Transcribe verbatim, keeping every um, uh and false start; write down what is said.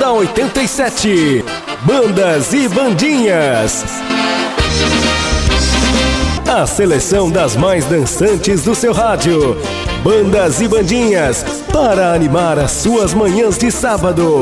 da oitenta e sete. Bandas e Bandinhas. A seleção das mais dançantes do seu rádio. Bandas e Bandinhas, para animar as suas manhãs de sábado.